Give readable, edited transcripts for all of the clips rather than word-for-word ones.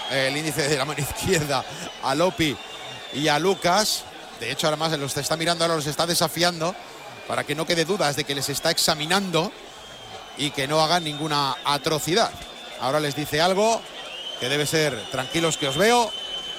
el índice de la mano izquierda a Lopi y a Lucas. De hecho, además los está mirando, ahora los está desafiando para que no quede dudas de que les está examinando y que no hagan ninguna atrocidad. Ahora les dice algo que debe ser: tranquilos que os veo.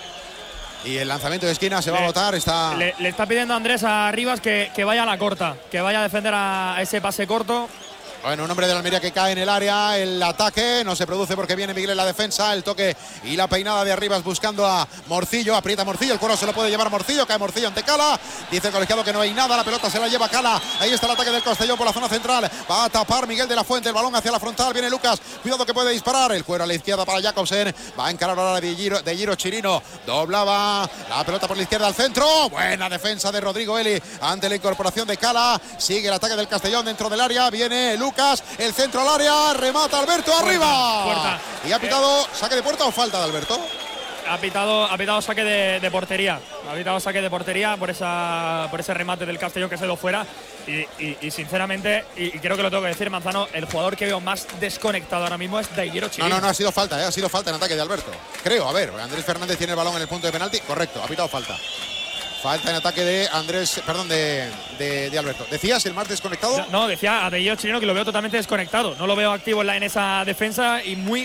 Y el lanzamiento de esquina se va a botar. Le está pidiendo a Andrés a Rivas que vaya a la corta, que vaya a defender a ese pase corto. Bueno, un hombre de la Almería que cae en el área. El ataque no se produce porque viene Miguel en la defensa. El toque y la peinada de Arribas buscando a Morcillo. Aprieta Morcillo, el cuero se lo puede llevar Morcillo. Cae Morcillo ante Cala. Dice el colegiado que no hay nada. La pelota se la lleva Cala. Ahí está el ataque del Castellón por la zona central. Va a tapar Miguel de la Fuente. El balón hacia la frontal. Viene Lucas. Cuidado que puede disparar. El cuero a la izquierda para Jacobsen. Va a encarar ahora de Giro Chirino. Doblaba la pelota por la izquierda al centro. Buena defensa de Rodrigo Eli ante la incorporación de Cala. Sigue el ataque del Castellón dentro del área. Viene Lucas. El centro al área, remata Alberto arriba. Puerta. Y ha pitado saque de puerta o falta de Alberto. Ha pitado saque de portería. Ha pitado saque de portería por ese remate del Castellón que se lo fuera. Y sinceramente, y creo que lo tengo que decir, Manzano, el jugador que veo más desconectado ahora mismo es Daiguero Chirino. No, ha sido falta, ha sido falta en ataque de Alberto. Creo, a ver, Andrés Fernández tiene el balón en el punto de penalti. Correcto, ha pitado falta. Falta en ataque de Andrés, perdón, de Alberto. ¿Decías el más desconectado? No, decía a Daiguero Chirino que lo veo totalmente desconectado. No lo veo activo en esa defensa y muy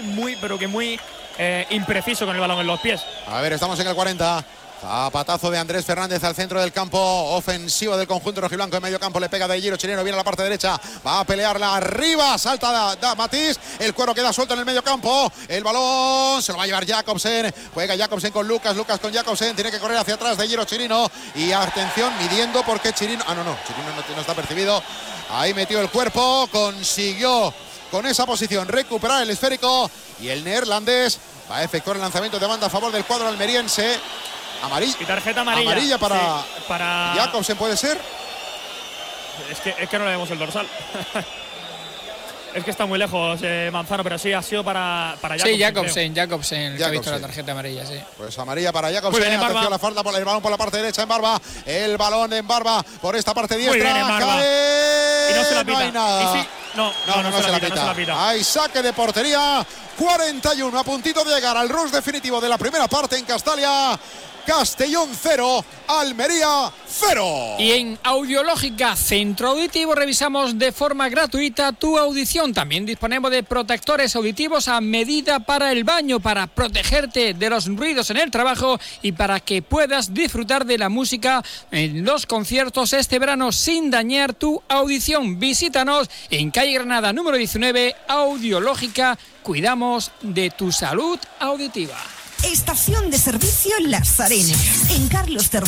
impreciso con el balón en los pies. A ver, estamos en el 40. Zapatazo de Andrés Fernández al centro del campo ofensivo del conjunto rojiblanco. En medio campo le pega de Giro Chileno, viene a la parte derecha, va a pelearla arriba, salta da Matís, el cuero queda suelto en el medio campo, el balón se lo va a llevar Jacobsen, juega Jacobsen con Lucas con Jacobsen, tiene que correr hacia atrás de Giro Chirino y atención midiendo porque Chirino, Chirino no está percibido, ahí metió el cuerpo, consiguió con esa posición recuperar el esférico y el neerlandés va a efectuar el lanzamiento de banda a favor del cuadro almeriense. Amarilla. Y tarjeta amarilla. Amarilla para, sí, para Jacobsen, ¿puede ser? Es que no le vemos el dorsal. Es que está muy lejos Manzano, pero sí ha sido para Jacobsen. Sí, Jacobsen, que ha visto la tarjeta amarilla, sí. Pues amarilla para Jacobsen. Bien, atención a la falta por el balón por la parte derecha en Barba. El balón en Barba por esta parte diestra. Bien, cae. Y no se la pita. No hay nada. Sí, no se la pita. Hay saque de portería. 41 a puntito de llegar al rush definitivo de la primera parte en Castalia. Castellón 0, Almería 0. Y en Audiológica Centro Auditivo revisamos de forma gratuita tu audición. También disponemos de protectores auditivos a medida para el baño, para protegerte de los ruidos en el trabajo y para que puedas disfrutar de la música en los conciertos este verano sin dañar tu audición. Visítanos en calle Granada número 19, Audiológica. Cuidamos de tu salud auditiva. Estación de servicio Las Arenas, en Carlos III.